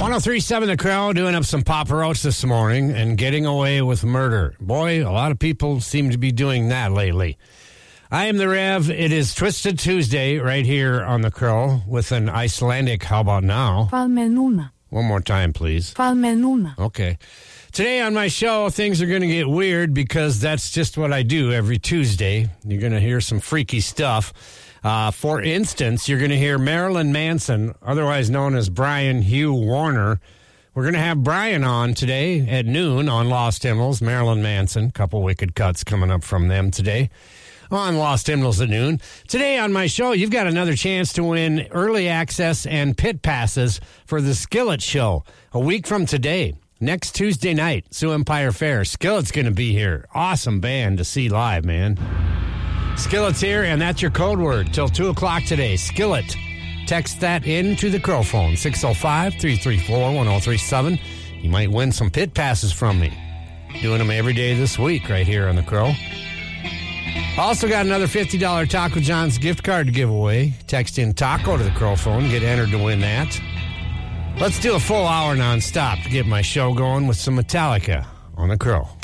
103.7 The Crow, doing up some Papa Roach this morning and getting away with murder. Boy, a lot of people seem to be doing that lately. I am the Rev. It is Twisted Tuesday right here on The Crow with an Icelandic how about now? Hvað með núna? One more time, please. Hvað með núna? Okay. Today on my show, things are going to get weird because that's just what I do every Tuesday. You're going to hear some freaky stuff. For instance, you're going to hear Marilyn Manson, otherwise known as Brian Hugh Warner. We're going to have Brian on today at noon on Lost Hymnals. Marilyn Manson, couple wicked cuts coming up from them today on Lost Hymnals at noon. Today on my show, you've got another chance to win early access and pit passes for the Skillet Show a week from today. Next Tuesday night, Sioux Empire Fair. Skillet's going to be here. Awesome band to see live, man. Skillet's here, and that's your code word till 2 o'clock today. Skillet. Text that into the Crow phone, 605-334-1037. You might win some pit passes from me. Doing them every day this week right here on the Crow. Also got another $50 Taco John's gift card to give away. Text in Taco to the Crow phone. Get entered to win that. Let's do a full hour nonstop to get my show going with some Metallica on the Crow.